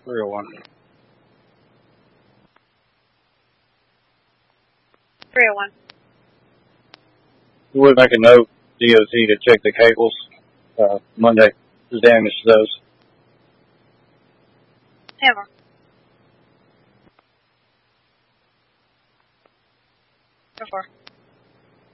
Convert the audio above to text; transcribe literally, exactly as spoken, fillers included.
three oh one. three oh one. We would make a note, D O T, to check the cables uh, Monday, the damage to those. Never. Go for